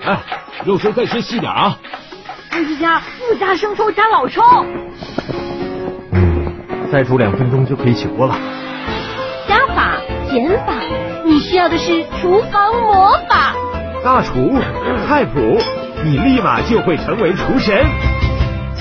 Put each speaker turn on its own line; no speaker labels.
哎，肉声再切细点啊！
一家不加生抽加老抽。
再煮2分钟就可以起锅了。
加法减法，你需要的是厨房魔法。
大厨菜谱，你立马就会成为厨神。